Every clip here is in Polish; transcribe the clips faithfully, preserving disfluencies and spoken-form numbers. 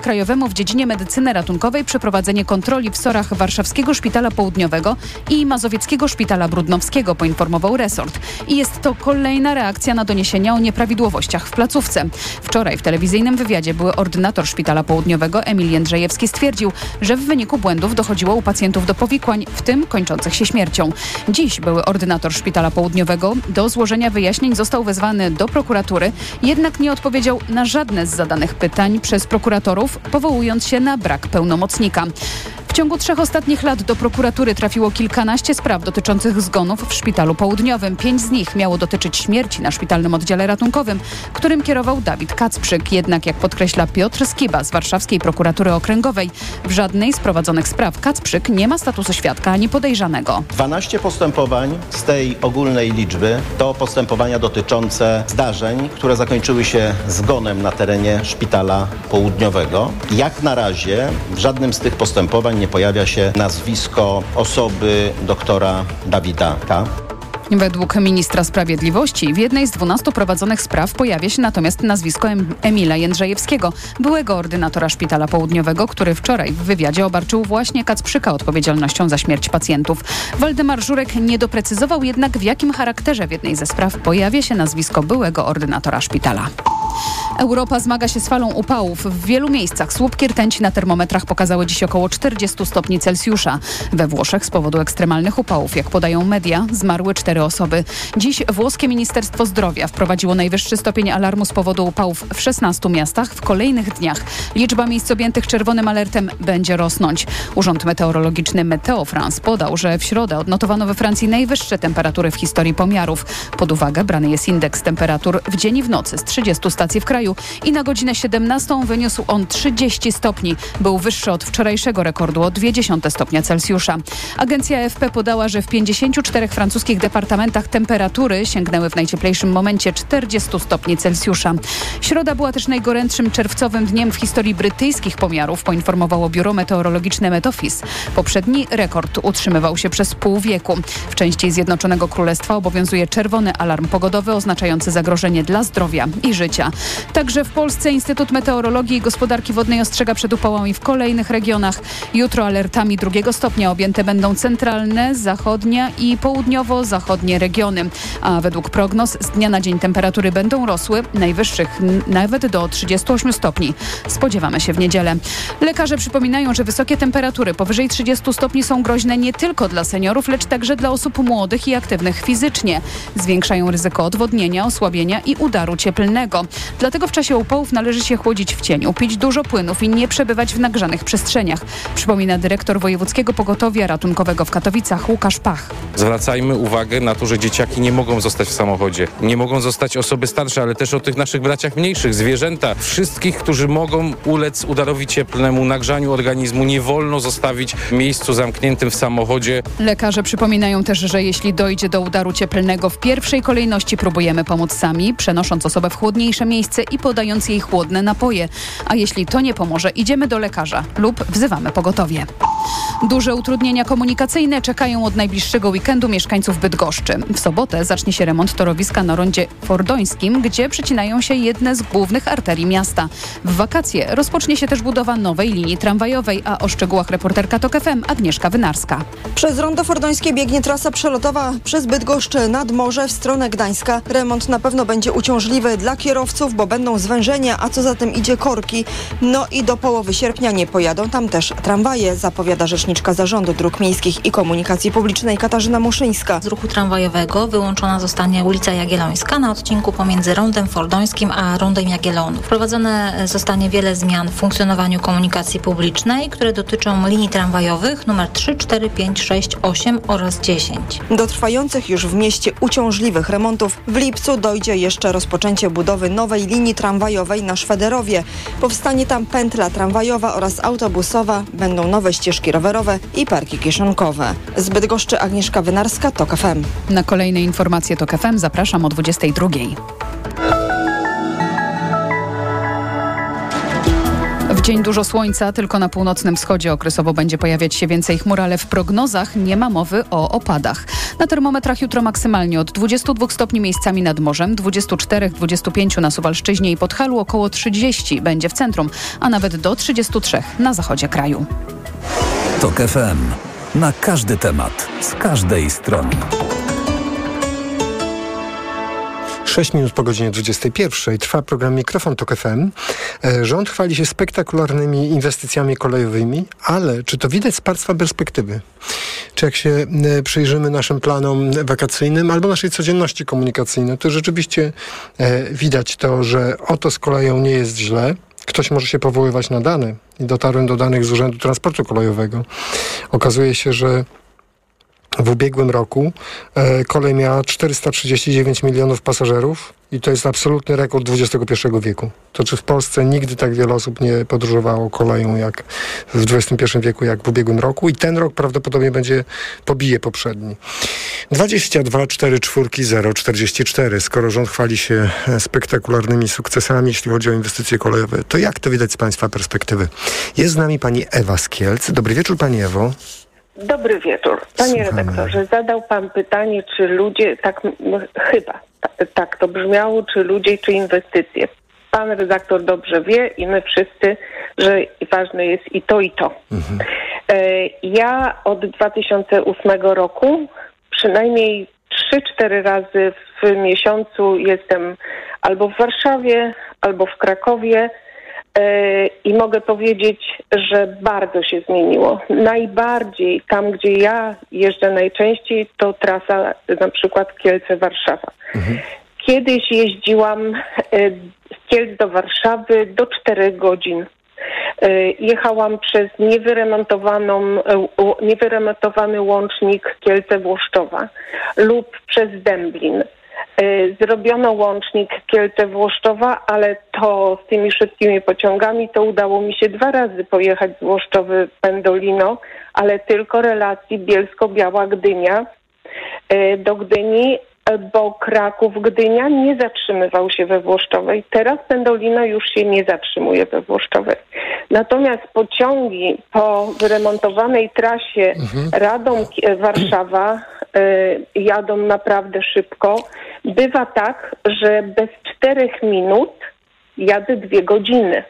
Krajowemu w dziedzinie medycyny ratunkowej przeprowadzenie kontroli w SOR-ach Warszawskiego Szpitala Południowego i Mazowieckiego Szpitala Brudnowskiego, poinformował resort. I jest to kolejna reakcja na doniesienia o nieprawidłowościach w placówce. Wczoraj w telewizyjnym wywiadzie były ordynator Szpitala Południowego Emil Jędrzejewski stwierdził, że w wyniku błędów dochodziło u pacjentów do powikłań, w tym kończących się śmiercią. Dziś były ordynator Szpitala Południowego do złożenia wyjaśnień został wezwany do prokuratury, jednak nie odpowiedział na żadne z zadanych pytań przez prokuratorów, powołując się na brak pełnomocnika. W ciągu trzech ostatnich lat do prokuratury trafiło kilkanaście spraw dotyczących zgonów w Szpitalu Południowym. Pięć z nich miało dotyczyć śmierci na szpitalnym oddziale ratunkowym, którym kierował Dawid Kacprzyk. Jednak, jak podkreśla Piotr Skiba z Warszawskiej Prokuratury Okręgowej, w żadnej z prowadzonych spraw Kacprzyk nie ma statusu świadka ani podejrzanego. dwanaście postępowań z tej ogólnej liczby to postępowania dotyczące zdarzeń, które zakończyły się zgonem na terenie Szpitala Południowego. Jak na razie w żadnym z tych postępowań nie pojawia się nazwisko osoby doktora Dawida K. Według ministra sprawiedliwości w jednej z dwunastu prowadzonych spraw pojawia się natomiast nazwisko em- Emila Jędrzejewskiego, byłego ordynatora Szpitala Południowego, który wczoraj w wywiadzie obarczył właśnie Kacprzyka odpowiedzialnością za śmierć pacjentów. Waldemar Żurek nie doprecyzował jednak, w jakim charakterze w jednej ze spraw pojawia się nazwisko byłego ordynatora szpitala. Europa zmaga się z falą upałów. W wielu miejscach słupki rtęci na termometrach pokazały dziś około czterdzieści stopni Celsjusza. We Włoszech z powodu ekstremalnych upałów, jak podają media, zmarły cztery osoby. Dziś włoskie Ministerstwo Zdrowia wprowadziło najwyższy stopień alarmu z powodu upałów w szesnastu miastach. W kolejnych dniach liczba miejsc objętych czerwonym alertem będzie rosnąć. Urząd Meteorologiczny Meteo France podał, że w środę odnotowano we Francji najwyższe temperatury w historii pomiarów. Pod uwagę brany jest indeks temperatur w dzień i w nocy z trzydziestu stacji w kraju i na godzinę siedemnastą wyniósł on trzydzieści stopni. Był wyższy od wczorajszego rekordu o zero przecinek dwa stopnia Celsjusza. Agencja A F P podała, że w pięćdziesięciu czterech francuskich departamentach temperatury sięgnęły w najcieplejszym momencie czterdzieści stopni Celsjusza. Środa była też najgorętszym czerwcowym dniem w historii brytyjskich pomiarów, poinformowało biuro meteorologiczne Met Office. Poprzedni rekord utrzymywał się przez pół wieku. W części Zjednoczonego Królestwa obowiązuje czerwony alarm pogodowy oznaczający zagrożenie dla zdrowia i życia. Także w Polsce Instytut Meteorologii i Gospodarki Wodnej ostrzega przed upałami w kolejnych regionach. Jutro alertami drugiego stopnia objęte będą centralne, zachodnia i południowo-zachodnie regiony. A według prognoz z dnia na dzień temperatury będą rosły, najwyższych nawet do trzydziestu ośmiu stopni. Spodziewamy się w niedzielę. Lekarze przypominają, że wysokie temperatury powyżej trzydziestu stopni są groźne nie tylko dla seniorów, lecz także dla osób młodych i aktywnych fizycznie. Zwiększają ryzyko odwodnienia, osłabienia i udaru cieplnego. Dlatego w czasie upałów należy się chłodzić w cieniu, pić dużo płynów i nie przebywać w nagrzanych przestrzeniach, przypomina dyrektor Wojewódzkiego Pogotowia Ratunkowego w Katowicach Łukasz Pach. Zwracajmy uwagę na to, że dzieciaki nie mogą zostać w samochodzie. Nie mogą zostać osoby starsze, ale też o tych naszych braciach mniejszych, zwierzęta. Wszystkich, którzy mogą ulec udarowi cieplnemu, nagrzaniu organizmu, nie wolno zostawić w miejscu zamkniętym w samochodzie. Lekarze przypominają też, że jeśli dojdzie do udaru cieplnego, w pierwszej kolejności próbujemy pomóc sami, przenosząc osobę w chłodniejsze miejsce i podając jej chłodne napoje. A jeśli to nie pomoże, idziemy do lekarza lub wzywamy pogotowie. Duże utrudnienia komunikacyjne czekają od najbliższego weekendu mieszkańców Bydgoszczy. W sobotę zacznie się remont torowiska na rondzie Fordońskim, gdzie przecinają się jedne z głównych arterii miasta. W wakacje rozpocznie się też budowa nowej linii tramwajowej, a o szczegółach reporterka TOK F M Agnieszka Wynarska. Przez rondo Fordońskie biegnie trasa przelotowa przez Bydgoszcz nad morze w stronę Gdańska. Remont na pewno będzie uciążliwy dla kierowców, bo będą zwężenia, a co za tym idzie korki. No i do połowy sierpnia nie pojadą tam też tramwaje, zapowiada rzeczniczka Zarządu Dróg Miejskich i Komunikacji Publicznej Katarzyna Muszyńska. Z ruchu tramwajowego wyłączona zostanie ulica Jagiellońska na odcinku pomiędzy rondem Fordońskim a rondem Jagiellonów. Wprowadzone zostanie wiele zmian w funkcjonowaniu komunikacji publicznej, które dotyczą linii tramwajowych numer trzy, cztery, pięć, sześć, osiem oraz dziesięć. Do trwających już w mieście uciążliwych remontów w lipcu dojdzie jeszcze rozpoczęcie budowy nowej linii tramwajowej na Szwederowie. Powstanie tam pętla tramwajowa oraz autobusowa, będą nowe ścieżki rowerowe i parki kieszonkowe. Z Bydgoszczy Agnieszka Wynarska, TOK F M. Na kolejne informacje TOK F M zapraszam o dwudziestej drugiej. W dzień dużo słońca, tylko na północnym wschodzie okresowo będzie pojawiać się więcej chmur, ale w prognozach nie ma mowy o opadach. Na termometrach jutro maksymalnie od dwudziestu dwóch stopni miejscami nad morzem, dwudziestu czterech do dwudziestu pięciu na Suwalszczyźnie i Podhalu, około trzydziestu będzie w centrum, a nawet do trzydziestu trzech na zachodzie kraju. TOK F M. Na każdy temat, z każdej strony. sześć minut po godzinie dwudziestej pierwszej trwa program Mikrofon TOK F M. Rząd chwali się spektakularnymi inwestycjami kolejowymi, ale czy to widać z państwa perspektywy? Czy jak się przyjrzymy naszym planom wakacyjnym albo naszej codzienności komunikacyjnej, to rzeczywiście widać to, że oto z koleją nie jest źle. Ktoś może się powoływać na dane i dotarłem do danych z Urzędu Transportu Kolejowego. Okazuje się, że w ubiegłym roku e, kolej miała czterysta trzydzieści dziewięć milionów pasażerów i to jest absolutny rekord dwudziestego pierwszego wieku. To czy w Polsce nigdy tak wiele osób nie podróżowało koleją jak w dwudziestym pierwszym wieku, jak w ubiegłym roku i ten rok prawdopodobnie będzie pobije poprzedni. dwadzieścia dwa cztery cztery zero czterdzieści cztery. Skoro rząd chwali się spektakularnymi sukcesami, jeśli chodzi o inwestycje kolejowe, to jak to widać z państwa perspektywy? Jest z nami pani Ewa z Kielc. Dobry wieczór, pani Ewo. Dobry wieczór. Panie Słuchamy. redaktorze, zadał pan pytanie, czy ludzie, tak no, chyba, tak, tak to brzmiało, czy ludzie, czy inwestycje. Pan redaktor dobrze wie i my wszyscy, że ważne jest i to, i to. Mhm. E, ja od dwa tysiące ósmego roku przynajmniej trzy cztery razy w miesiącu jestem albo w Warszawie, albo w Krakowie. I mogę powiedzieć, że bardzo się zmieniło. Najbardziej tam, gdzie ja jeżdżę najczęściej, to trasa na przykład Kielce-Warszawa. Mhm. Kiedyś jeździłam z Kielc do Warszawy do czterech godzin. Jechałam przez niewyremontowaną, niewyremontowany łącznik Kielce-Włoszczowa lub przez Dęblin. Zrobiono łącznik Kielce-Włoszczowa, ale to z tymi szybkimi pociągami to udało mi się dwa razy pojechać z Włoszczowy Pendolino, ale tylko relacji Bielsko-Biała-Gdynia do Gdyni, bo Kraków-Gdynia nie zatrzymywał się we Włoszczowej. Teraz Pendolino już się nie zatrzymuje we Włoszczowej. Natomiast pociągi po wyremontowanej trasie mhm. Radom-Warszawa y, jadą naprawdę szybko. Bywa tak, że bez czterech minut jadę dwie godziny.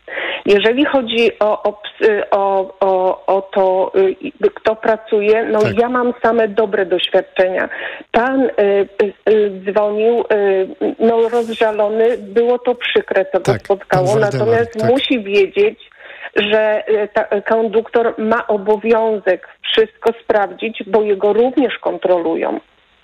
Jeżeli chodzi o, o, o, o, o to, kto pracuje, no tak. Ja mam same dobre doświadczenia. Pan y, y, dzwonił, y, no rozżalony, było to przykre, co go tak, spotkało, natomiast tak. Musi wiedzieć, że ta, konduktor ma obowiązek wszystko sprawdzić, bo jego również kontrolują.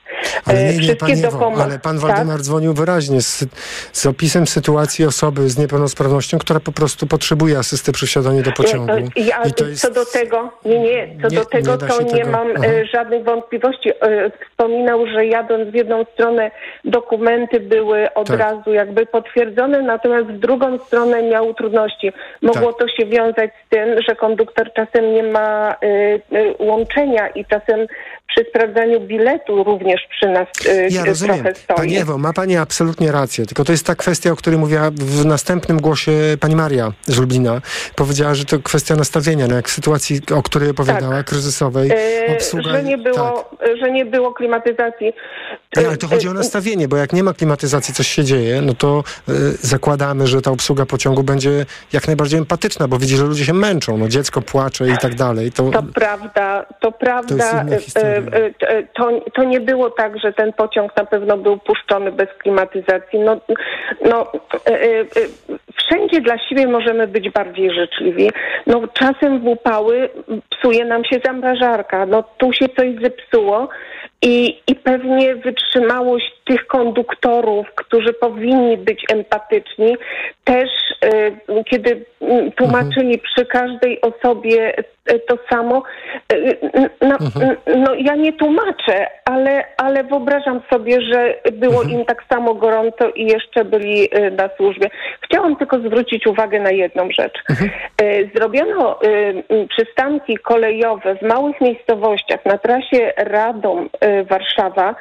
Ale nie, nie, pani Ewo, ale pan Waldemar tak? dzwonił wyraźnie z, z opisem sytuacji osoby z niepełnosprawnością, która po prostu potrzebuje asysty przy wsiadaniu do pociągu. Ja, I to jest... Co do tego, nie, nie, co nie, do tego nie to nie tego. mam Aha. żadnych wątpliwości. Wspominał, że jadąc w jedną stronę dokumenty były od tak. razu jakby potwierdzone, natomiast w drugą stronę miał trudności. Mogło tak. to się wiązać z tym, że konduktor czasem nie ma y, y, łączenia i czasem przy sprawdzaniu biletu również przy nas y, ja rozumiem. trochę stoi. Pani Ewo, ma pani absolutnie rację, tylko to jest ta kwestia, o której mówiła w następnym głosie pani Maria z Lublina. Powiedziała, że to kwestia nastawienia, no jak w sytuacji, o której opowiadała, tak. kryzysowej. Yy, obsługa, że, nie było, tak. że nie było klimatyzacji. Nie, ale to chodzi o nastawienie, bo jak nie ma klimatyzacji, coś się dzieje, no to y, zakładamy, że ta obsługa pociągu będzie jak najbardziej empatyczna, bo widzi, że ludzie się męczą, no dziecko płacze i tak dalej. To, to prawda, to prawda. To, y, y, y, to, to nie było tak, że ten pociąg na pewno był puszczony bez klimatyzacji. No, no y, y, wszędzie dla siebie możemy być bardziej życzliwi. No czasem w upały psuje nam się zamrażarka, no tu się coś zepsuło. I, I pewnie wytrzymałość tych konduktorów, którzy powinni być empatyczni, też y, kiedy tłumaczyli mhm. przy każdej osobie y, to samo, y, no, mhm. no ja nie tłumaczę, ale, ale wyobrażam sobie, że było mhm. im tak samo gorąco i jeszcze byli y, na służbie. Chciałam tylko zwrócić uwagę na jedną rzecz. Mhm. Y, zrobiono y, przystanki kolejowe w małych miejscowościach na trasie Radom Warszawa,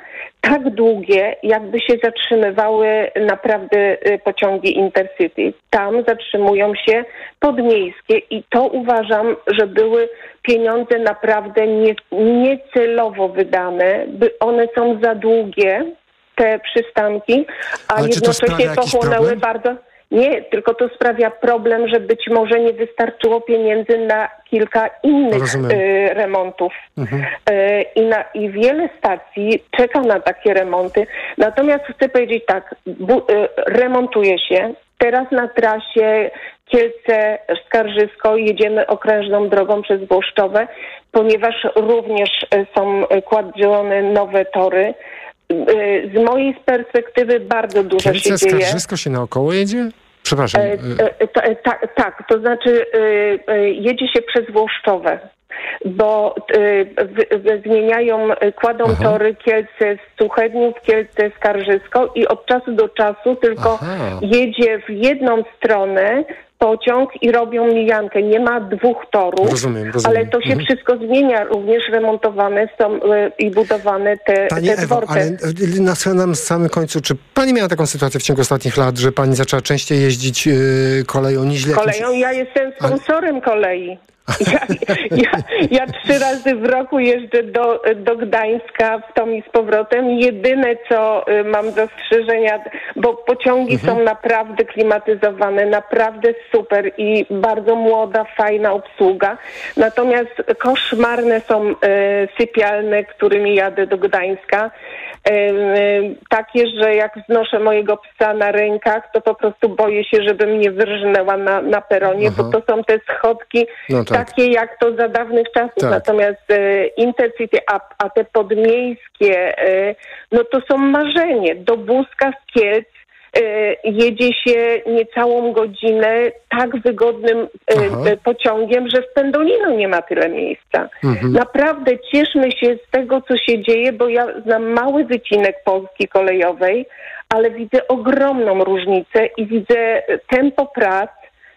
tak długie, jakby się zatrzymywały naprawdę pociągi Intercity. Tam zatrzymują się podmiejskie i to uważam, że były pieniądze naprawdę nie, niecelowo wydane, by one są za długie, te przystanki, a Ale jednocześnie pochłonęły bardzo... Nie, tylko to sprawia problem, że być może nie wystarczyło pieniędzy na kilka innych y, remontów. Mhm. Y, i, na, I wiele stacji czeka na takie remonty. Natomiast chcę powiedzieć tak, bu, y, remontuje się. Teraz na trasie Kielce-Skarżysko jedziemy okrężną drogą przez Włoszczowe, ponieważ również są kładzione nowe tory. Z mojej perspektywy bardzo dużo Kielce, się dzieje. Skarżysko się naokoło jedzie? Przepraszam. E, e, ta, ta, tak, to znaczy e, e, jedzie się przez Włoszczowe, bo e, w, w, zmieniają, kładą Aha. tory Kielce z Suchedniów, Kielce Skarżysko i od czasu do czasu tylko Aha. jedzie w jedną stronę pociąg i robią mijankę. Nie ma dwóch torów, rozumiem, rozumiem. ale to się mhm. wszystko zmienia. Również remontowane są y, i budowane te, Pani te Ewo, dworce. ale na, na samym końcu, czy pani miała taką sytuację w ciągu ostatnich lat, że pani zaczęła częściej jeździć yy, koleją niż jakimś... Koleją? Ja jestem sponsorem ale... kolei. Ja, ja, ja trzy razy w roku jeżdżę do, do Gdańska w tom i z powrotem. Jedyne, co y, mam zastrzeżenia, bo pociągi mhm. są naprawdę klimatyzowane, naprawdę super i bardzo młoda, fajna obsługa. Natomiast koszmarne są y, sypialne, którymi jadę do Gdańska. Y, y, takie, że jak znoszę mojego psa na rękach, to po prostu boję się, żeby mnie wyrżnęła na, na peronie, Aha. bo to są te schodki no tak. takie jak to za dawnych czasów. Tak. Natomiast y, Intercity, a, a te podmiejskie, y, no to są marzenie. Do Buska z Kielc y, jedzie się niecałą godzinę tak wygodnym y, pociągiem, że w Pendolino nie ma tyle miejsca. Mhm. Naprawdę cieszmy się z tego, co się dzieje, bo ja znam mały wycinek Polski kolejowej, ale widzę ogromną różnicę i widzę tempo prac.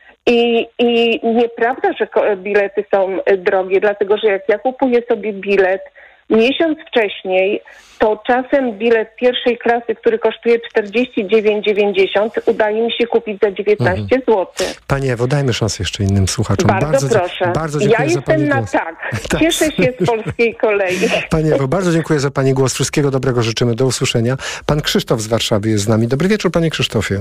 I, I nieprawda, że bilety są drogie, dlatego że jak ja kupuję sobie bilet miesiąc wcześniej, to czasem bilet pierwszej klasy, który kosztuje czterdzieści dziewięć dziewięćdziesiąt, udaje mi się kupić za dziewiętnaście mhm. złotych. Pani Ewo, dajmy szansę jeszcze innym słuchaczom. Bardzo, bardzo proszę. Bardzo dziękuję ja za pani jestem głos. na tak. Cieszę się z polskiej kolei. Pani Ewo, bardzo dziękuję za pani głos. Wszystkiego dobrego życzymy. Do usłyszenia. Pan Krzysztof z Warszawy jest z nami. Dobry wieczór, panie Krzysztofie.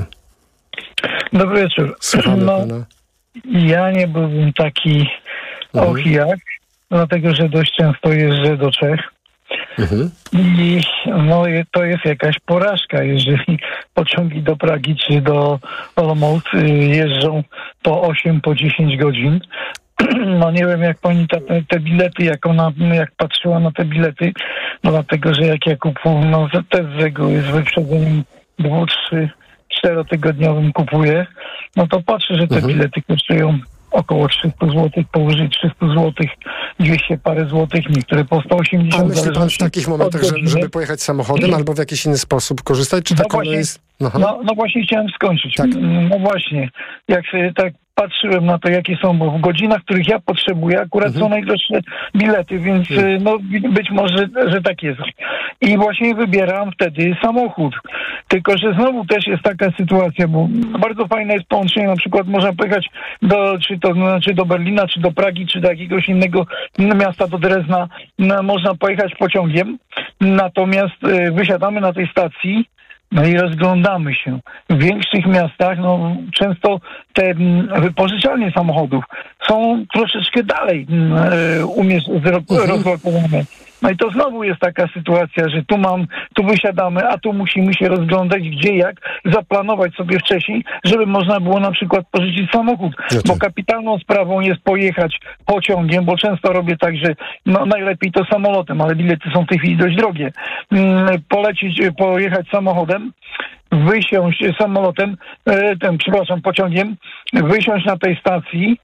Dobry wieczór. Słuchamy no, pana. Ja nie byłbym taki mhm. och jak, dlatego że dość często jeżdżę do Czech. Mhm. I no, to jest jakaś porażka, jeżeli pociągi do Pragi czy do Olomouc jeżdżą po osiem, po dziesięć godzin. No nie wiem, jak pani ta, te bilety, jak ona, jak patrzyła na te bilety, no dlatego, że jak ja kupuję, no też z reguły z wyprzedzeniem dwu, trzy, czterotygodniowym kupuję, no to patrzę, że te mhm. bilety kosztują około trzysta złotych, powyżej trzysta złotych, dwieście parę złotych, niektóre po sto osiemdziesiąt. A myśli pan w takich momentach, że, żeby pojechać samochodem albo w jakiś inny sposób korzystać? Czy no ta właśnie, jest... no, no właśnie chciałem skończyć. Tak. No właśnie, jak sobie tak patrzyłem na to, jakie są, bo w godzinach, których ja potrzebuję, akurat mhm. są najdroższe bilety, więc mhm. no być może, że tak jest. I właśnie wybieram wtedy samochód. Tylko, że znowu też jest taka sytuacja, bo bardzo fajne jest połączenie, na przykład można pojechać do, czy to znaczy do Berlina, czy do Pragi, czy do jakiegoś innego miasta, do Drezna, no, można pojechać pociągiem, natomiast y, wysiadamy na tej stacji, no i rozglądamy się. W większych miastach no, często te m, wypożyczalnie samochodów są troszeczkę dalej e, umiesz- rozlokowane. No i to znowu jest taka sytuacja, że tu mam, tu wysiadamy, a tu musimy się rozglądać gdzie jak, zaplanować sobie wcześniej, żeby można było na przykład pożyczyć samochód. No bo kapitalną sprawą jest pojechać pociągiem, bo często robię tak, że no, najlepiej to samolotem, ale bilety są w tej chwili dość drogie. Hmm, polecić, pojechać samochodem, wysiąść samolotem, e, ten, przepraszam, pociągiem, wysiąść na tej stacji,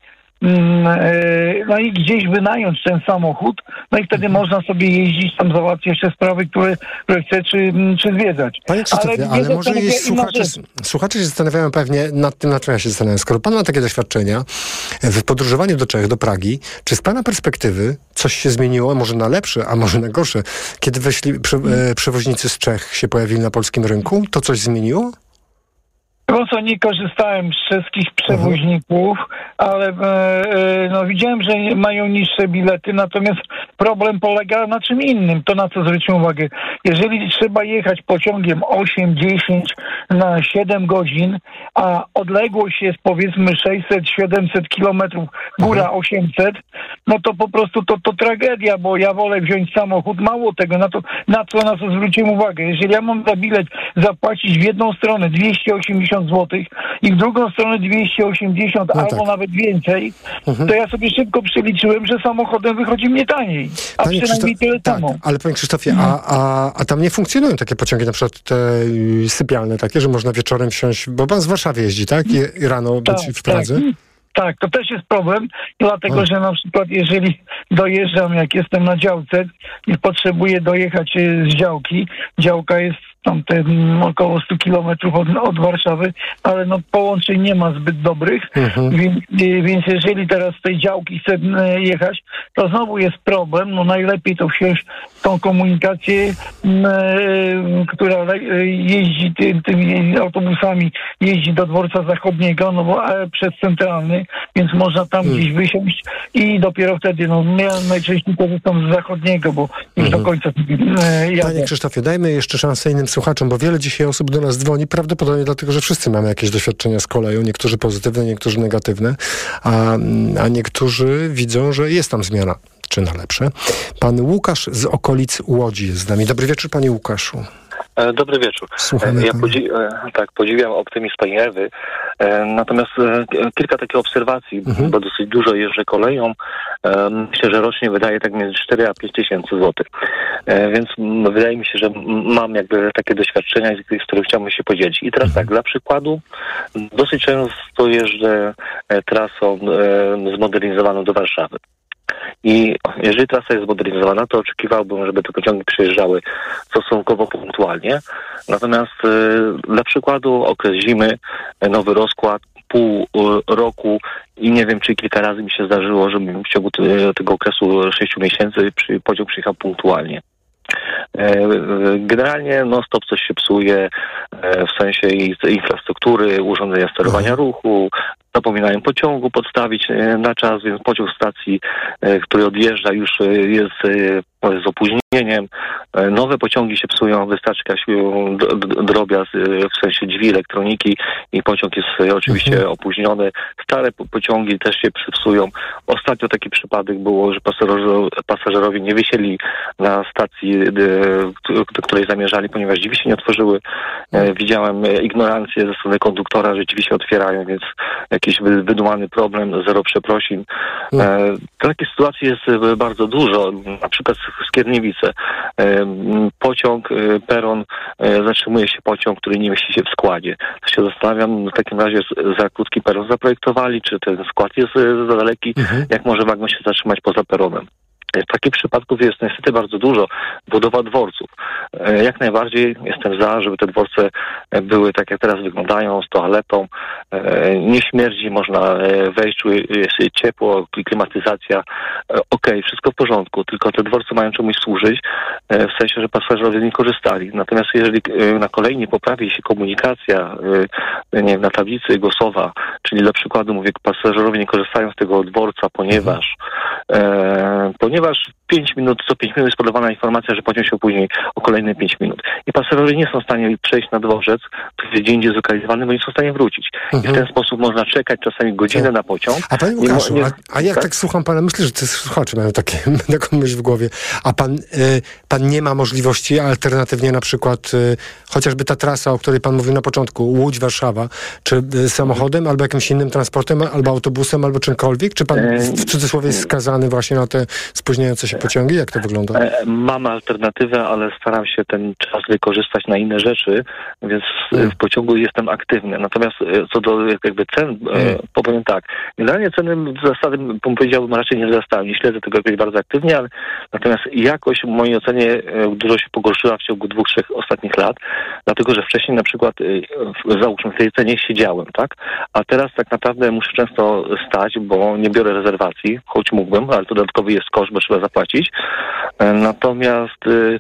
no i gdzieś wynająć ten samochód, no i wtedy można sobie jeździć, tam załatwiać te sprawy, które, które chce, czy, czy zwiedzać. Panie Krzysztofie, ale, ale może jest słuchacze, słuchacze się zastanawiają pewnie nad tym, na czym ja się zastanawiam. Skoro pan ma takie doświadczenia w podróżowaniu do Czech, do Pragi, czy z pana perspektywy coś się zmieniło, może na lepsze, a może na gorsze, kiedy weszli prze, e, przewoźnicy z Czech się pojawili na polskim rynku? To coś zmieniło? Po co nie korzystałem z wszystkich przewoźników, ale e, no, widziałem, że mają niższe bilety, natomiast problem polega na czym innym. To na co zwróciłem uwagę. Jeżeli trzeba jechać pociągiem osiem, dziesięć na siedem godzin, a odległość jest powiedzmy sześćset, siedemset kilometrów, góra osiemset, no to po prostu to, to tragedia, bo ja wolę wziąć samochód. Mało tego, na to, na co, na co zwróciłem uwagę. Jeżeli ja mam za bilet zapłacić w jedną stronę dwieście osiemdziesiąt złotych i w drugą stronę dwieście osiemdziesiąt no albo tak. nawet więcej, mhm. to ja sobie szybko przeliczyłem, że samochodem wychodzi mnie taniej. A panie przynajmniej tyle tak, samo. Ale panie Krzysztofie, mhm. a, a, a tam nie funkcjonują takie pociągi, na przykład te sypialne takie, że można wieczorem wsiąść, bo pan z Warszawy jeździ, tak? I, i rano tak, być w Pradze? Tak. Tak, to też jest problem, dlatego o. że na przykład jeżeli dojeżdżam, jak jestem na działce i potrzebuję dojechać z działki, działka jest tam te około stu kilometrów od, od Warszawy, ale no połączeń nie ma zbyt dobrych, mhm. więc, więc jeżeli teraz z tej działki chcę jechać, to znowu jest problem, no najlepiej to wsiąść w tą komunikację, e, która jeździ ty, tymi autobusami, jeździ do dworca zachodniego, no bo e, przez centralny, więc można tam mhm. gdzieś wysiąść i dopiero wtedy, no ja najczęściej korzystam z zachodniego, bo już mhm. do końca e, jadę. Panie Krzysztofie, dajmy jeszcze szansę innym słuchaczom, bo wiele dzisiaj osób do nas dzwoni, prawdopodobnie dlatego, że wszyscy mamy jakieś doświadczenia z koleją, niektórzy pozytywne, niektórzy negatywne, a, a niektórzy widzą, że jest tam zmiana, czy na lepsze. Pan Łukasz z okolic Łodzi jest z nami. Dobry wieczór, panie Łukaszu. Dobry wieczór. Słuchamy ja podzi- tak, podziwiam optymizm pani Ewy, natomiast kilka takich obserwacji, mhm. bo dosyć dużo jeżdżę koleją. Myślę, że rocznie wydaje tak między cztery a pięć tysięcy złotych. Więc wydaje mi się, że mam jakby takie doświadczenia, z których chciałbym się podzielić. I teraz tak, dla przykładu, dosyć często jeżdżę trasą zmodernizowaną do Warszawy. I jeżeli trasa jest zmodernizowana, to oczekiwałbym, żeby te pociągi przyjeżdżały stosunkowo punktualnie. Natomiast y, dla przykładu okres zimy, nowy rozkład, pół roku i nie wiem, czy kilka razy mi się zdarzyło, żebym w ciągu te, tego okresu sześciu miesięcy przy, pociąg przyjechał punktualnie. Generalnie no stop coś się psuje w sensie infrastruktury, urządzenia sterowania ruchu, zapominają pociągu podstawić na czas, więc pociąg stacji, który odjeżdża, już jest z opóźnieniem. Nowe pociągi się psują, wystarczy jakaś drobiazg, w sensie drzwi, elektroniki i pociąg jest oczywiście mhm. opóźniony. Stare pociągi też się psują. Ostatnio taki przypadek było, że pasażerowie, pasażerowie nie wysiedli na stacji, do której zamierzali, ponieważ drzwi się nie otworzyły. Widziałem ignorancję ze strony konduktora, że drzwi się otwierają, więc jakiś wydumany problem, zero przeprosin. Mhm. Takich sytuacji jest bardzo dużo. Na przykład Skierniewice. Pociąg, peron, zatrzymuje się pociąg, który nie mieści się w składzie. To się zastanawiam, w takim razie za krótki peron zaprojektowali, czy ten skład jest za daleki, mhm. jak może wagon się zatrzymać poza peronem. Takich przypadków jest niestety bardzo dużo. Budowa dworców. Jak najbardziej jestem za, żeby te dworce były tak, jak teraz wyglądają, z toaletą. Nie śmierdzi, można wejść, jest ciepło, klimatyzacja. Okej, okay, wszystko w porządku, tylko te dworce mają czemuś służyć, w sensie, że pasażerowie nie korzystali. Natomiast jeżeli na kolei nie poprawi się komunikacja, nie wiem, na tablicy głosowa, czyli dla przykładu mówię, pasażerowie nie korzystają z tego dworca, ponieważ e, ponieważ pięć minut, co pięć minut jest podawana informacja, że pociąg się opóźni o kolejne pięć minut. I pasażerowie nie są w stanie przejść na dworzec, który jest gdzie indziej zlokalizowany, bo nie są w stanie wrócić. Mhm. I w ten sposób można czekać czasami godzinę tak. na pociąg. A panie Łukaszu, nie, nie, a, a jak tak? tak słucham pana, myślę, że te słuchacze mają takie, taką myśl w głowie, a pan, y, pan nie ma możliwości alternatywnie na przykład y, chociażby ta trasa, o której pan mówił na początku, Łódź-Warszawa, czy y, samochodem, mhm. albo jakimś innym transportem, albo autobusem, albo czymkolwiek? Czy pan w, w cudzysłowie jest skazany wykorzystany właśnie na te spóźniające się pociągi? Jak to wygląda? Mam alternatywę, ale staram się ten czas wykorzystać na inne rzeczy, więc hmm. w pociągu jestem aktywny. Natomiast co do jakby cen, hmm. powiem tak, generalnie ceny w zasadzie, powiedziałbym, raczej nie wzrastają. Nie śledzę tego jakoś bardzo aktywnie, ale natomiast jakość w mojej ocenie dużo się pogorszyła w ciągu dwóch, trzech ostatnich lat, dlatego że wcześniej na przykład, załóżmy, w tej cenie siedziałem, tak? A teraz tak naprawdę muszę często stać, bo nie biorę rezerwacji, choć mógłbym, ale to dodatkowy jest koszt, bo trzeba zapłacić. Natomiast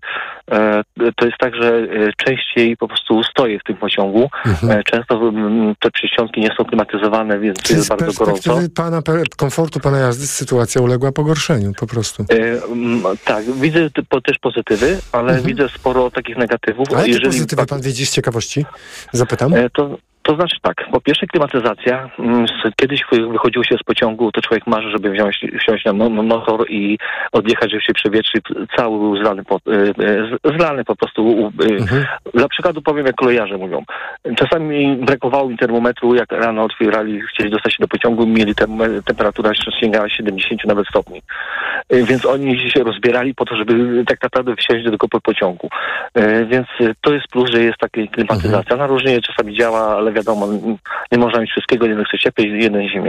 to jest tak, że częściej po prostu stoję w tym pociągu. Mhm. Często te przysiądki nie są klimatyzowane, więc Czyli jest bardzo gorąco. Z perspektywy pana komfortu, pana jazdy sytuacja uległa pogorszeniu po prostu. E, tak, widzę po, też pozytywy, ale mhm. widzę sporo takich negatywów. A jakie pozytywy pan widzi z ciekawości? Zapytam. E, to To znaczy tak, po pierwsze klimatyzacja. Kiedyś wychodziło się z pociągu, to człowiek marzy, żeby wziąć, wsiąść na motor i odjechać, żeby się przewietrzyć. Cały był zlany po, zlany po prostu. Mhm. Dla przykładu powiem, jak kolejarze mówią. Czasami brakowało mi termometru, jak rano otwierali, chcieli dostać się do pociągu, mieli tem- temperatura sięgała siedemdziesiąt nawet stopni. Więc oni się rozbierali po to, żeby tak naprawdę wsiąść do tego pociągu. Więc to jest plus, że jest taka klimatyzacja. Mhm. Na różnie czasami działa, ale wiadomo, nie można mieć wszystkiego, jeden chce cieplej, jeden zimie.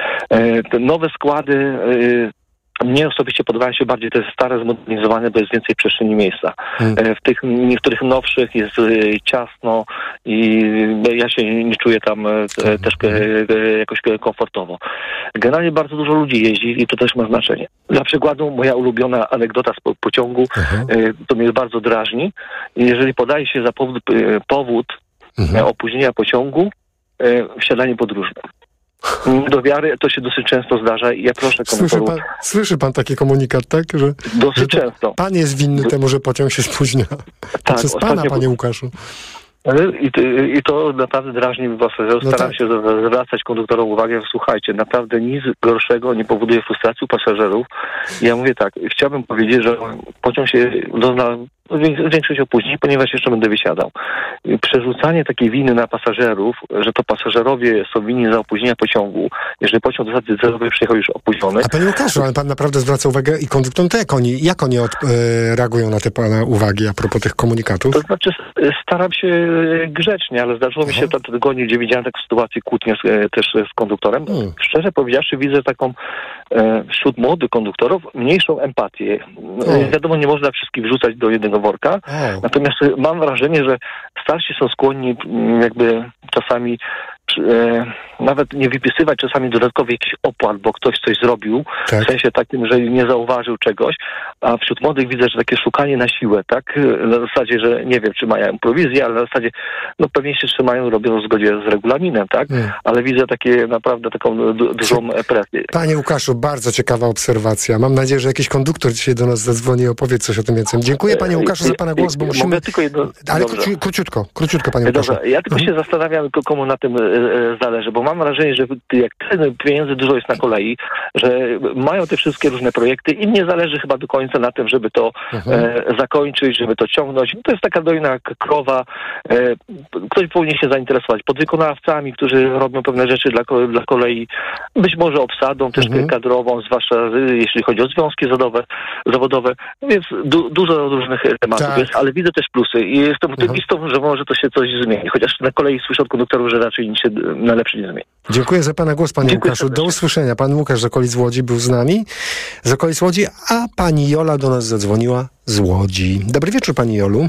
Te nowe składy, mnie osobiście podobają się bardziej te stare, zmodernizowane, bo jest więcej przestrzeni miejsca. Hmm. W tych niektórych nowszych jest ciasno i ja się nie czuję tam hmm. też jakoś komfortowo. Generalnie bardzo dużo ludzi jeździ i to też ma znaczenie. Dla przykładu moja ulubiona anegdota z pociągu, hmm. to mnie bardzo drażni. Jeżeli podaje się za powód, powód Mhm. opóźnienia pociągu, e, wsiadanie podróżne. Do wiary to się dosyć często zdarza i ja proszę słyszy pan, słyszy pan taki komunikat, tak? Że, dosyć że często. Pan jest winny Do... temu, że pociąg się spóźnia. Tak, przez pana, panie Łukaszu. I to, I to naprawdę drażni mi pasażerów. Staram no tak. się zwracać konduktorom uwagę. Słuchajcie, naprawdę nic gorszego nie powoduje frustracji u pasażerów. Ja mówię tak, chciałbym powiedzieć, że pociąg się dozna większość opóźnień, ponieważ jeszcze będę wysiadał. Przerzucanie takiej winy na pasażerów, że to pasażerowie są winni za opóźnienia pociągu, jeżeli pociąg do zasady zerowej przyjechał już opóźniony. A panie Łukaszu, ale pan naprawdę zwraca uwagę i konduktom, to jak oni, jak oni od, e, reagują na te pana uwagi a propos tych komunikatów? To znaczy staram się grzecznie, ale zdarzyło Aha. mi się w tym tygodniu, gdzie widziałem taką sytuację kłótnie z, też z konduktorem. Hmm. Szczerze powiedziawszy, widzę taką e, wśród młodych konduktorów mniejszą empatię. Hmm. Wiadomo, nie można wszystkich wrzucać do jednego worka. Hmm. Natomiast mam wrażenie, że starsi są skłonni jakby czasami e, nawet nie wypisywać czasami dodatkowych jakichś opłat, bo ktoś coś zrobił, tak. w sensie takim, że nie zauważył czegoś, a wśród młodych widzę, że takie szukanie na siłę, tak? Na zasadzie, że nie wiem, czy mają prowizję, ale na zasadzie, no pewnie się trzymają, robią w zgodzie z regulaminem, tak? Hmm. Ale widzę takie naprawdę taką du- dużą presję. Panie Łukaszu, bardzo ciekawa obserwacja. Mam nadzieję, że jakiś konduktor dzisiaj do nas zadzwoni i opowie coś o tym więcej. Dziękuję panie Łukaszu za pana głos, bo musimy... Mogę tylko jedno... Ale króci, króciutko, króciutko panie Łukaszu. Dobrze, ja tylko hmm. się zastanawiam, komu na tym e, zależy, bo mam wrażenie, że jak pieniędzy dużo jest na kolei, że mają te wszystkie różne projekty i nie zależy chyba do końca na tym, żeby to mhm. e, zakończyć, żeby to ciągnąć. To jest taka dojna krowa. E, ktoś powinien się zainteresować podwykonawcami, którzy robią pewne rzeczy dla, dla kolei, być może obsadą też mhm. kadrową, zwłaszcza jeśli chodzi o związki zawodowe, zawodowe. Więc du, dużo różnych tematów tak. jest, ale widzę też plusy i jestem optymistą, mhm. że może to się coś zmieni. Chociaż na kolei słyszę od konduktorów, że raczej nic się na lepsze nie zmieni. Dziękuję za pana głos, panie Dziękuję Łukaszu. Serdecznie. Do usłyszenia. Pan Łukasz z okolic Łodzi był z nami. Z okolic Łodzi, a pani Jola do nas zadzwoniła z Łodzi. Dobry wieczór, pani Jolu.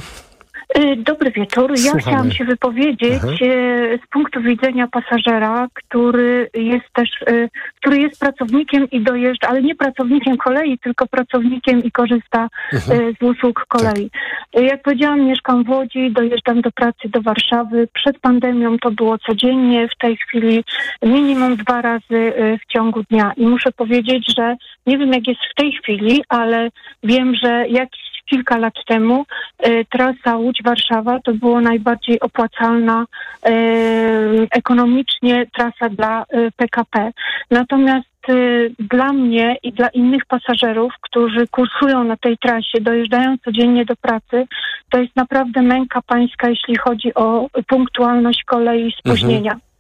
Dobry wieczór. Ja Słuchamy. chciałam się wypowiedzieć Aha. z punktu widzenia pasażera, który jest też, który jest pracownikiem i dojeżdża, ale nie pracownikiem kolei, tylko pracownikiem i korzysta Aha. z usług kolei. Tak. Jak powiedziałam, mieszkam w Łodzi, dojeżdżam do pracy do Warszawy. Przed pandemią to było codziennie, w tej chwili minimum dwa razy w ciągu dnia. I muszę powiedzieć, że nie wiem jak jest w tej chwili, ale wiem, że jakiś kilka lat temu e, trasa Łódź-Warszawa to było najbardziej opłacalna e, ekonomicznie trasa dla e, P K P. Natomiast y, dla mnie i dla innych pasażerów, którzy kursują na tej trasie, dojeżdżają codziennie do pracy, to jest naprawdę męka pańska, jeśli chodzi o punktualność kolei i spóźnienia. Mhm.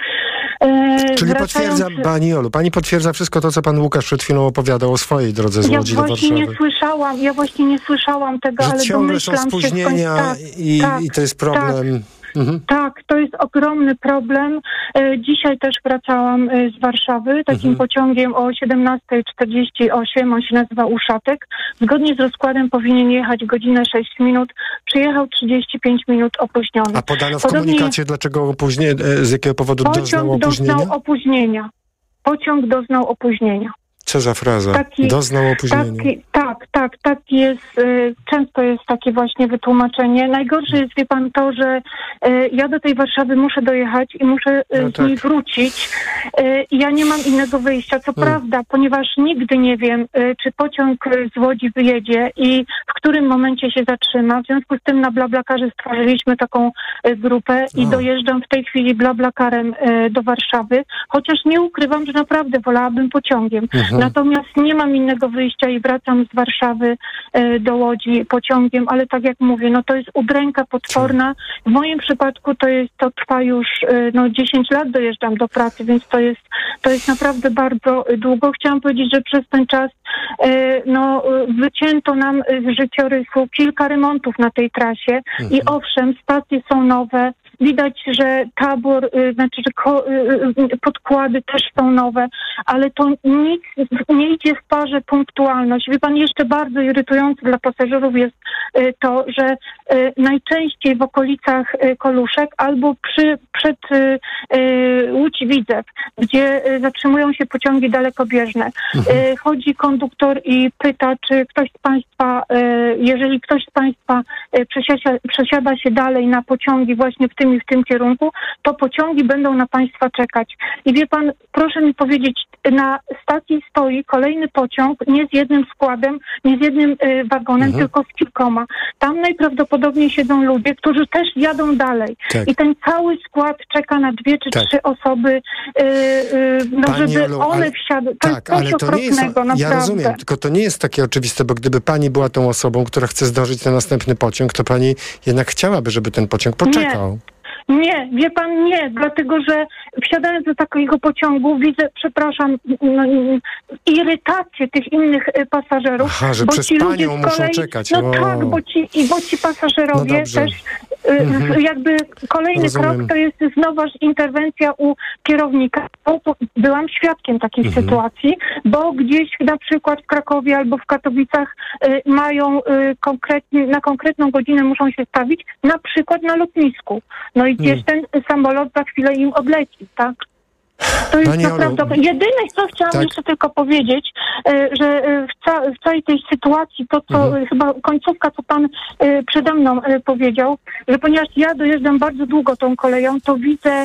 E, Czyli wracając... potwierdza, Pani Olu, Pani potwierdza wszystko to, co Pan Łukasz przed chwilą opowiadał o swojej drodze z Łodzi do Warszawy. Ja właśnie nie słyszałam, ja właśnie nie słyszałam tego, że ale ciągle są spóźnienia tak, i, tak, i to jest problem. Tak. Mhm. Tak, to jest ogromny problem. E, dzisiaj też wracałam e, z Warszawy takim mhm. pociągiem o siedemnasta czterdzieści osiem, on się nazywa Uszatek. Zgodnie z rozkładem powinien jechać godzinę sześć minut, przyjechał trzydzieści pięć minut opóźniony. A podano w Podobnie komunikacie, dlaczego opóźnienie, z jakiego powodu doznał opóźnienia? Pociąg doznał opóźnienia. Pociąg doznał opóźnienia. Co za fraza? Taki, doznał opóźnienia. Taki, tak, tak, tak jest. Y, często jest takie właśnie wytłumaczenie. Najgorsze jest, wie pan, to, że y, ja do tej Warszawy muszę dojechać i muszę y, no z tak. niej wrócić. Y, ja nie mam innego wyjścia. Co hmm. prawda, ponieważ nigdy nie wiem, y, czy pociąg z Łodzi wyjedzie i w którym momencie się zatrzyma. W związku z tym na BlaBlaCarze stworzyliśmy taką y, grupę i o. dojeżdżam w tej chwili BlaBlaCarem y, do Warszawy. Chociaż nie ukrywam, że naprawdę wolałabym pociągiem. Mhm. Natomiast nie mam innego wyjścia i wracam z Warszawy e, do Łodzi pociągiem, ale tak jak mówię, no to jest udręka potworna. W moim przypadku to jest, to trwa już e, no dziesięć lat dojeżdżam do pracy, więc to jest, to jest naprawdę bardzo długo. Chciałam powiedzieć, że przez ten czas e, no wycięto nam z życiorysu kilka remontów na tej trasie mhm. i owszem, stacje są nowe. Widać, że tabor, y, znaczy, że ko, y, podkłady też są nowe, ale to nic nie idzie w parze punktualność. Wie pan, jeszcze bardzo irytujące dla pasażerów jest y, to, że y, najczęściej w okolicach y, Koluszek albo przy, przed y, y, Łódź-Widzew, gdzie y, zatrzymują się pociągi dalekobieżne. Mhm. Y, chodzi konduktor i pyta, czy ktoś z państwa, y, jeżeli ktoś z państwa y, przesiada, przesiada się dalej na pociągi właśnie w tym i w tym kierunku, to pociągi będą na państwa czekać. I wie pan, proszę mi powiedzieć, na stacji stoi kolejny pociąg, nie z jednym składem, nie z jednym y, wagonem, mhm. tylko z kilkoma. Tam najprawdopodobniej siedzą ludzie, którzy też jadą dalej. Tak. I ten cały skład czeka na dwie czy tak. trzy osoby, y, y, no Pani żeby Olu, one ale, wsiadły. To tak, jest ale to nie jest, naprawdę. Ja rozumiem, tylko to nie jest takie oczywiste, bo gdyby pani była tą osobą, która chce zdążyć na następny pociąg, to pani jednak chciałaby, żeby ten pociąg poczekał. Nie. Nie, wie pan, nie, dlatego że wsiadając do takiego pociągu widzę, przepraszam, no, irytację tych innych pasażerów. Aha, że bo przez ci panią ludzie muszą kolei, czekać. No o. tak, bo ci, i bo ci pasażerowie no też mhm. jakby kolejny Rozumiem. krok to jest znowu interwencja u kierownika. Byłam świadkiem takiej mhm. sytuacji, bo gdzieś na przykład w Krakowie albo w Katowicach y, mają y, konkretnie, na konkretną godzinę muszą się stawić, na przykład na lotnisku. No i gdzieś hmm. ten samolot za chwilę im odleci, tak? To jest Pani naprawdę... Olu, Jedyne, co chciałam tak. jeszcze tylko powiedzieć, że w, ca w całej tej sytuacji, to co mhm. chyba końcówka, co pan przede mną powiedział, że ponieważ ja dojeżdżam bardzo długo tą koleją, to widzę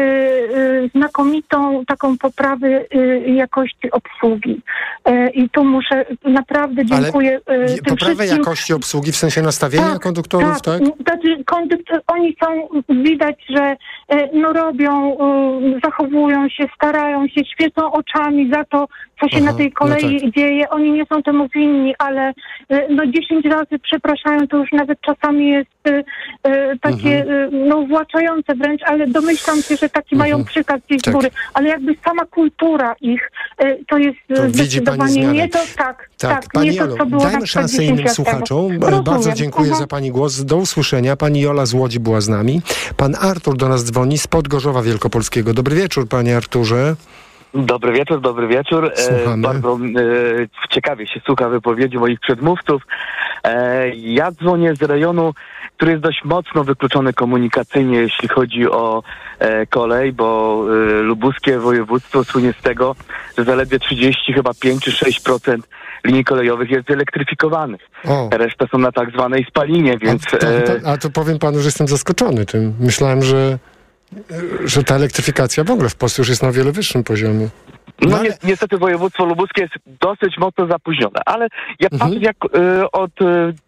znakomitą taką poprawę jakości obsługi. I tu muszę, naprawdę dziękuję Ale tym poprawę wszystkim. jakości obsługi w sensie nastawienia tak, konduktorów, tak? tak? Konduktor, oni są, widać, że no robią, zachowują się, starają się, świecą oczami za to, co się Aha, na tej kolei no tak. dzieje. Oni nie są temu winni, ale no dziesięć razy przepraszają, to już nawet czasami jest e, takie mhm. no uwłaczające wręcz, ale domyślam się, że taki mhm. mają przykaz gdzieś tak. z góry. Ale jakby sama kultura ich, e, to jest to zdecydowanie nie to tak, tak, tak Pani nie Jolo, to, co było dajmy szansę innym słuchaczom. Rozumiem. Bardzo dziękuję mhm. za Pani głos. Do usłyszenia. Pani Jola z Łodzi była z nami. Pan Artur do nas dzwoni z Podgorzowa Wielkopolskiego. Dobry wieczór, Panie Arturze. Dobry wieczór, dobry wieczór. E, bardzo e, ciekawie się słucha wypowiedzi moich przedmówców. E, ja dzwonię z rejonu, który jest dość mocno wykluczony komunikacyjnie, jeśli chodzi o e, kolej, bo e, lubuskie województwo słynie z tego, że zaledwie trzydzieści, chyba pięć czy sześć procent linii kolejowych jest elektryfikowanych. O. Reszta są na tak zwanej spalinie, więc... A to, to, a to powiem panu, że jestem zaskoczony tym. Myślałem, że że ta elektryfikacja w ogóle w Polsce już jest na o wiele wyższym poziomie. No, no ale... ni niestety województwo lubuskie jest dosyć mocno zapóźnione, ale ja mhm. patrzę jak y, od y,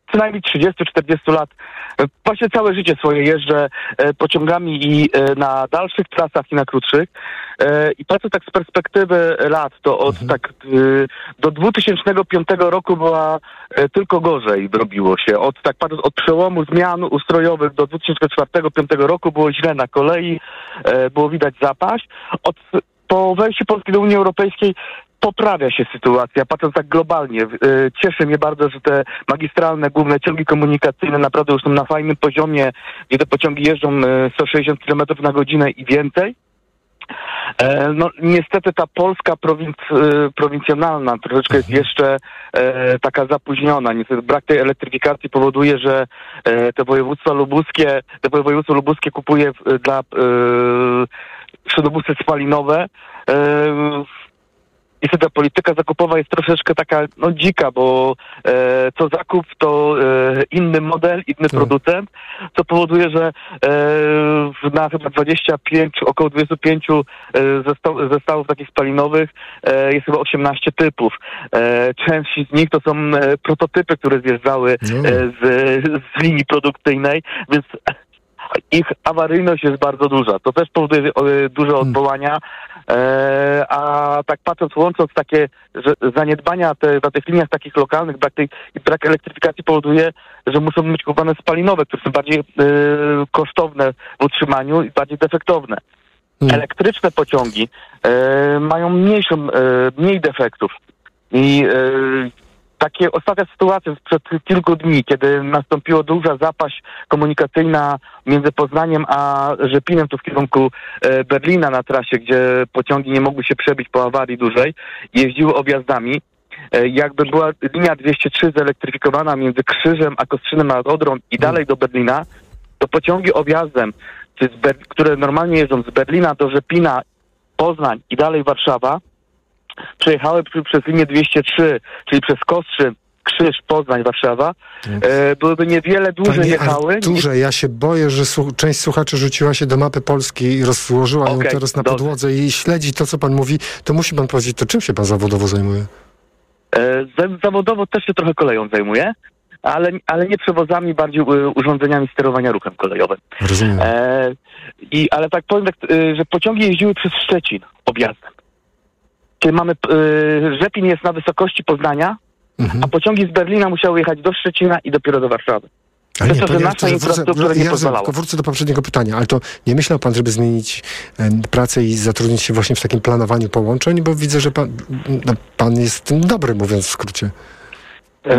co najmniej trzydzieści czterdzieści lat. Właśnie całe życie swoje jeżdżę pociągami i na dalszych trasach i na krótszych. I patrzę tak z perspektywy lat, to od mhm. tak do dwa tysiące piątego roku była tylko gorzej robiło się. Od tak patrząc od przełomu zmian ustrojowych do dwa tysiące czwartego do dwa tysiące piątego roku było źle na kolei, było widać zapaść. Od, po wejściu Polski do Unii Europejskiej poprawia się sytuacja, patrząc tak globalnie. Cieszy mnie bardzo, że te magistralne, główne ciągi komunikacyjne naprawdę już są na fajnym poziomie, gdzie te pociągi jeżdżą sto sześćdziesiąt kilometrów na godzinę i więcej. No niestety ta Polska prowinc, prowincjonalna troszeczkę jest jeszcze e, taka zapóźniona. Niestety brak tej elektryfikacji powoduje, że e, te województwa lubuskie, te województwo lubuskie kupuje w, dla e, śródobusy spalinowe. E, Niestety ta polityka zakupowa jest troszeczkę taka no dzika, bo e, co zakup to e, inny model, inny hmm. producent, co powoduje, że e, na chyba dwadzieścia pięć, około dwadzieścia pięć e, zestaw, zestawów takich spalinowych e, jest chyba osiemnaście typów. E, część z nich to są e, prototypy, które zjeżdżały e, z, z linii produkcyjnej, więc ich awaryjność jest bardzo duża. To też powoduje e, duże odwołania. E, a tak patrząc, łącząc takie że zaniedbania te, na tych liniach takich lokalnych, brak, tej, brak elektryfikacji powoduje, że muszą być kupowane spalinowe, które są bardziej e, kosztowne w utrzymaniu i bardziej defektowne. Hmm. Elektryczne pociągi e, mają mniejszą, e, mniej defektów. I e, takie ostatnia sytuacja sprzed kilku dni, kiedy nastąpiła duża zapaść komunikacyjna między Poznaniem a Rzepinem, tu w kierunku e, Berlina na trasie, gdzie pociągi nie mogły się przebić po awarii dużej, jeździły objazdami. E, jakby była linia dwieście trzy zelektryfikowana między Krzyżem a Kostrzynem nad Odrą i dalej do Berlina, to pociągi objazdem, czy z Ber- które normalnie jeżdżą z Berlina do Rzepina, Poznań i dalej Warszawa, przejechały przy, przez linię dwieście trzy, czyli przez Kostrzyn, Krzyż, Poznań, Warszawa, e, byłyby niewiele dłużej Panie jechały. Arturze, ja się boję, że su- część słuchaczy rzuciła się do mapy Polski i rozłożyła okay, ją teraz na dobrze. podłodze i śledzi to, co pan mówi. To musi pan powiedzieć, to czym się pan zawodowo zajmuje? E, zawodowo też się trochę koleją zajmuję, ale, ale nie przewozami, bardziej y, urządzeniami sterowania ruchem kolejowym. Rozumiem. E, i, ale tak powiem, tak, y, że pociągi jeździły przez Szczecin objazdem. Kiedy mamy, y, Rzepin jest na wysokości Poznania, mhm. a pociągi z Berlina musiały jechać do Szczecina i dopiero do Warszawy. Ale nie, to, że nasza infrastruktura wrócę, nie ja pozwalała. Wrócę do poprzedniego pytania, ale to nie myślał pan, żeby zmienić e, pracę i zatrudnić się właśnie w takim planowaniu połączeń? Bo widzę, że pan, no, pan jest w tym dobry, mówiąc w skrócie. Eee,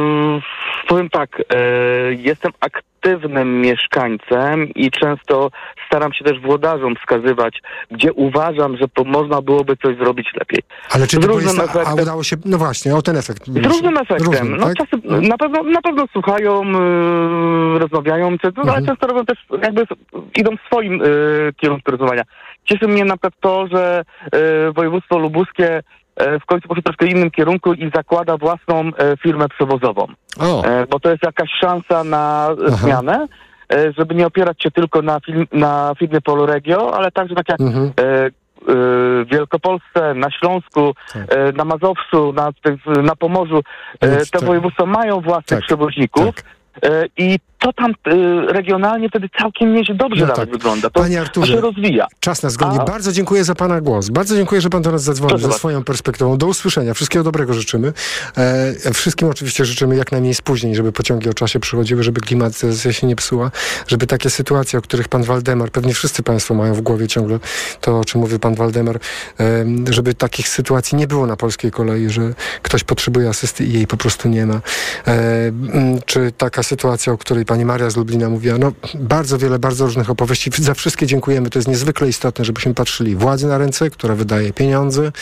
powiem tak, e, jestem aktywnym mieszkańcem i często staram się też włodarzom wskazywać, gdzie uważam, że po, można byłoby coś zrobić lepiej. Ale czy z to jest, efektem, a udało się, no właśnie, o ten efekt. Z różnym efektem. Różnym, no, tak? czasem, hmm. na, pewno, na pewno słuchają, yy, rozmawiają, no, hmm. ale często robią też, jakby idą w swoim yy, kierunku rozmawiania. Cieszy mnie na przykład to, że yy, województwo lubuskie w końcu poszedł troszkę innym kierunku i zakłada własną e, firmę przewozową. E, bo to jest jakaś szansa na Aha. zmianę, e, żeby nie opierać się tylko na, film, na firmie Poloregio, ale także tak jak mhm. e, e, w Wielkopolsce, na Śląsku, tak. e, na Mazowszu, na, na Pomorzu, e, te tak. województwa mają własnych tak. przewoźników. Tak. I to tam y, regionalnie wtedy całkiem nieźle dobrze no nawet tak. wygląda. To, Panie Arturze, to się rozwija. Czas nas goni. A... Bardzo dziękuję za pana głos. Bardzo dziękuję, że pan do nas zadzwonił ze swoją perspektywą. Do usłyszenia. Wszystkiego dobrego życzymy. E, wszystkim oczywiście życzymy jak najmniej spóźnień, żeby pociągi o czasie przychodziły, żeby klimatyzacja się nie psuła, żeby takie sytuacje, o których pan Waldemar, pewnie wszyscy państwo mają w głowie ciągle to, o czym mówił pan Waldemar, e, żeby takich sytuacji nie było na polskiej kolei, że ktoś potrzebuje asysty i jej po prostu nie ma. E, czy taka sytuacja, o której pani Maria z Lublina mówiła, no bardzo wiele, bardzo różnych opowieści. Za wszystkie dziękujemy. To jest niezwykle istotne, żebyśmy patrzyli władzy na ręce, która wydaje pieniądze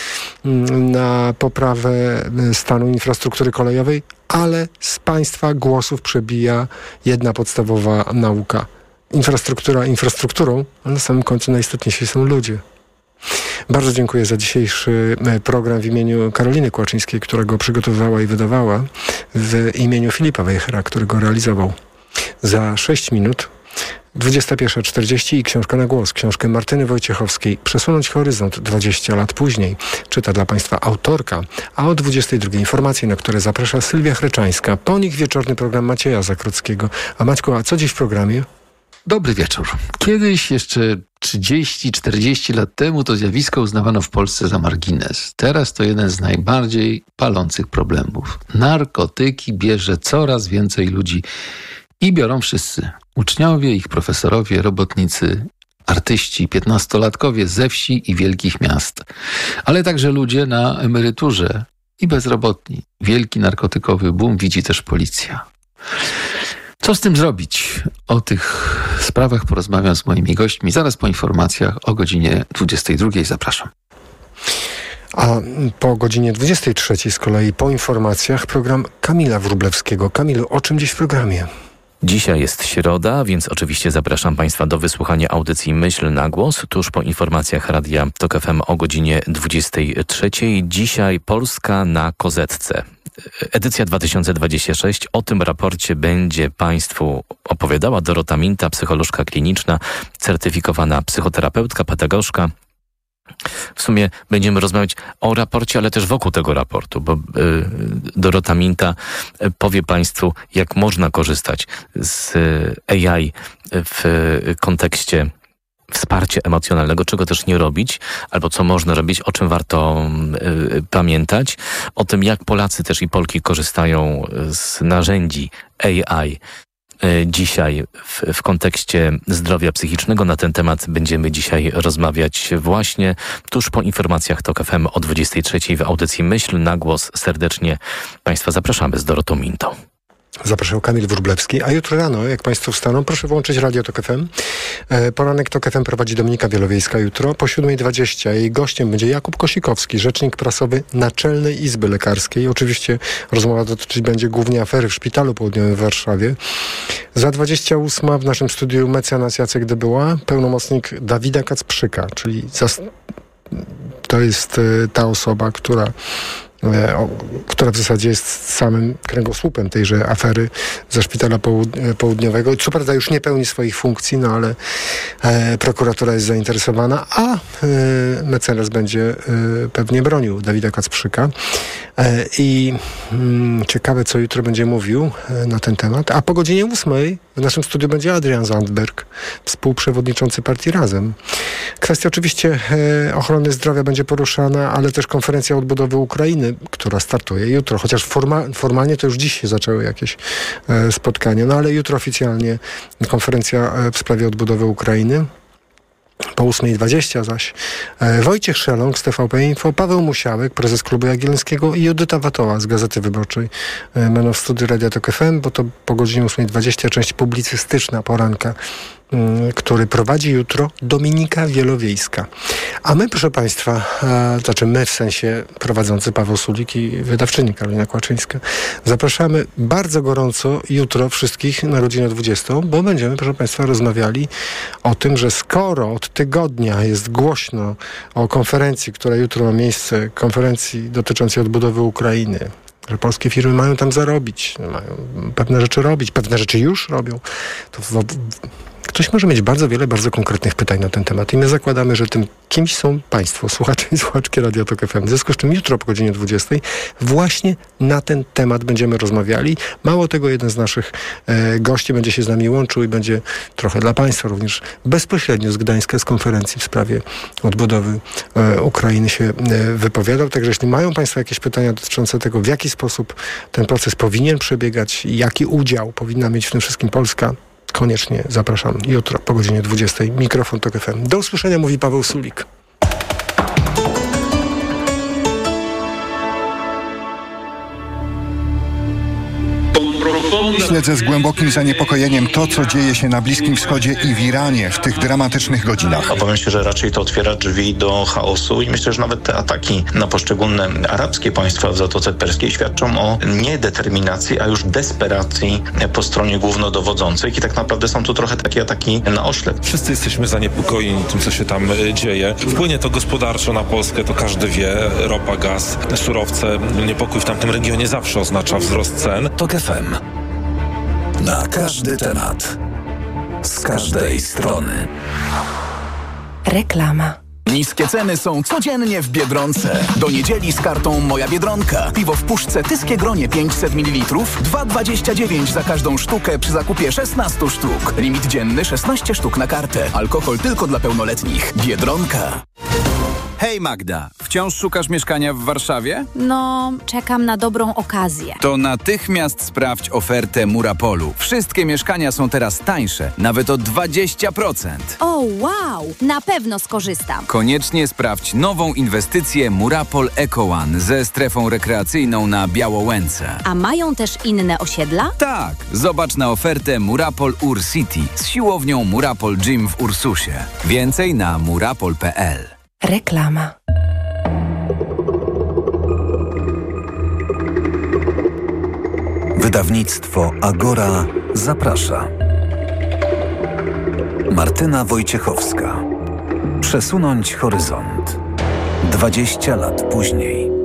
na poprawę stanu infrastruktury kolejowej, ale z państwa głosów przebija jedna podstawowa nauka. Infrastruktura infrastrukturą, ale na samym końcu najistotniejsi są ludzie. Bardzo dziękuję za dzisiejszy program w imieniu Karoliny Kłaczyńskiej, która go przygotowywała i wydawała, w imieniu Filipa Wejhera, który go realizował. Za sześć minut dwudziesta pierwsza czterdzieści i książka na głos. Książkę Martyny Wojciechowskiej „Przesunąć horyzont dwadzieścia lat później”. Czyta dla Państwa autorka. A o dwudziestej drugiej informacje, na które zaprasza Sylwia Chreczańska. Po nich wieczorny program Macieja Zakrockiego. A Maćku, a co dziś w programie? Dobry wieczór. Kiedyś, jeszcze trzydzieści czterdzieści lat temu, to zjawisko uznawano w Polsce za margines. Teraz to jeden z najbardziej palących problemów. Narkotyki bierze coraz więcej ludzi i biorą wszyscy. Uczniowie, ich profesorowie, robotnicy, artyści, piętnastolatkowie ze wsi i wielkich miast. Ale także ludzie na emeryturze i bezrobotni. Wielki narkotykowy boom widzi też policja. Co z tym zrobić? O tych sprawach porozmawiam z moimi gośćmi zaraz po informacjach o godzinie dwudziestej drugiej. Zapraszam. A po godzinie dwudziestej trzeciej z kolei po informacjach program Kamila Wróblewskiego. Kamilu, o czym dziś w programie? Dzisiaj jest środa, więc oczywiście zapraszam Państwa do wysłuchania audycji Myśl na głos tuż po informacjach Radia Tok F M o godzinie dwudziestej trzeciej. Dzisiaj Polska na kozetce. Edycja dwa tysiące dwudziesta szósty. O tym raporcie będzie Państwu opowiadała Dorota Minta, psycholożka kliniczna, certyfikowana psychoterapeutka, pedagogzka. W sumie będziemy rozmawiać o raporcie, ale też wokół tego raportu, bo y, Dorota Minta powie Państwu, jak można korzystać z A I w kontekście wsparcia emocjonalnego, czego też nie robić, albo co można robić, o czym warto y, pamiętać, o tym, jak Polacy też i Polki korzystają z narzędzi A I dzisiaj w, w kontekście zdrowia psychicznego. Na ten temat będziemy dzisiaj rozmawiać właśnie tuż po informacjach Tok F M o dwudziestej trzeciej w audycji Myśl na głos. Serdecznie Państwa zapraszamy z Dorotą Mintą. Zapraszał Kamil Wróblewski, a jutro rano, jak Państwo wstaną, proszę włączyć Radio Tok F M. E, poranek Tok F M prowadzi Dominika Wielowiejska jutro. Po siódmej dwudziestej jej gościem będzie Jakub Kosikowski, rzecznik prasowy Naczelnej Izby Lekarskiej. Oczywiście rozmowa dotyczyć będzie głównie afery w Szpitalu Południowym w Warszawie. Za dwudziesta ósma w naszym studiu mecenas Jacek Dybyła, pełnomocnik Dawida Kacprzyka, czyli zas- to jest e, ta osoba, która O, która w zasadzie jest samym kręgosłupem tejże afery ze Szpitala Połud- Południowego. Co prawda już nie pełni swoich funkcji, no ale e, prokuratura jest zainteresowana, a e, mecenas będzie e, pewnie bronił Dawida Kacprzyka. E, I mm, ciekawe, co jutro będzie mówił e, na ten temat. A po godzinie ósmej w naszym studiu będzie Adrian Zandberg, współprzewodniczący partii Razem. Kwestia oczywiście e, ochrony zdrowia będzie poruszana, ale też konferencja odbudowy Ukrainy, która startuje jutro, chociaż forma, formalnie to już dziś się zaczęły jakieś e, spotkania, no ale jutro oficjalnie konferencja e, w sprawie odbudowy Ukrainy. Po ósmej dwudziestej zaś e, Wojciech Szeląg z T V P Info, Paweł Musiałek, prezes Klubu Jagiellońskiego i Judyta Watoła z Gazety Wyborczej. E, będą w studiu Radia Tok F M, bo to po godzinie ósmej dwudziestej część publicystyczna poranka, który prowadzi jutro Dominika Wielowiejska. A my, proszę Państwa, e, znaczy my w sensie prowadzący Paweł Sulik i wydawczyni Karolina Kłaczyńska, zapraszamy bardzo gorąco jutro wszystkich na godzinę dwudziestą, bo będziemy, proszę Państwa, rozmawiali o tym, że skoro od tygodnia jest głośno o konferencji, która jutro ma miejsce, konferencji dotyczącej odbudowy Ukrainy, że polskie firmy mają tam zarobić, mają pewne rzeczy robić, pewne rzeczy już robią, to w, w, ktoś może mieć bardzo wiele, bardzo konkretnych pytań na ten temat i my zakładamy, że tym kimś są Państwo, słuchacze i słuchaczki Radia Tok F M. W związku z czym jutro po godzinie dwudziestej właśnie na ten temat będziemy rozmawiali. Mało tego, jeden z naszych e, gości będzie się z nami łączył i będzie trochę dla Państwa również bezpośrednio z Gdańska, z konferencji w sprawie odbudowy e, Ukrainy się e, wypowiadał. Także jeśli mają Państwo jakieś pytania dotyczące tego, w jaki sposób ten proces powinien przebiegać i jaki udział powinna mieć w tym wszystkim Polska, koniecznie zapraszam jutro po godzinie dwudziestej. Mikrofon Tok F M. Do usłyszenia, mówi Paweł Sulik. Śledzę z głębokim zaniepokojeniem to, co dzieje się na Bliskim Wschodzie i w Iranie w tych dramatycznych godzinach. Obawiam się, że raczej to otwiera drzwi do chaosu i myślę, że nawet te ataki na poszczególne arabskie państwa w Zatoce Perskiej świadczą o nie-determinacji, a już desperacji po stronie głównodowodzących i tak naprawdę są tu trochę takie ataki na oślep. Wszyscy jesteśmy zaniepokojeni tym, co się tam dzieje. Wpłynie to gospodarczo na Polskę, to każdy wie. Ropa, gaz, surowce. Niepokój w tamtym regionie zawsze oznacza wzrost cen. Tok F M. Na każdy temat. z każdej strony. Reklama. Niskie ceny są codziennie w Biedronce. Do niedzieli z kartą Moja Biedronka. Piwo w puszce Tyskie Gronie pięćset mililitrów, dwa dwadzieścia dziewięć za każdą sztukę przy zakupie szesnaście sztuk. Limit dzienny szesnaście sztuk na kartę. Alkohol tylko dla pełnoletnich. Biedronka. Hej Magda, wciąż szukasz mieszkania w Warszawie? No, czekam na dobrą okazję. To natychmiast sprawdź ofertę Murapolu. Wszystkie mieszkania są teraz tańsze, nawet o dwadzieścia procent. O, wow! Na pewno skorzystam. Koniecznie sprawdź nową inwestycję Murapol Eco One ze strefą rekreacyjną na Białołęce. A mają też inne osiedla? Tak, zobacz na ofertę Murapol Ur City z siłownią Murapol Gym w Ursusie. Więcej na murapol kropka p l. Reklama. Wydawnictwo Agora zaprasza. Martyna Wojciechowska. Przesunąć horyzont. dwadzieścia lat później.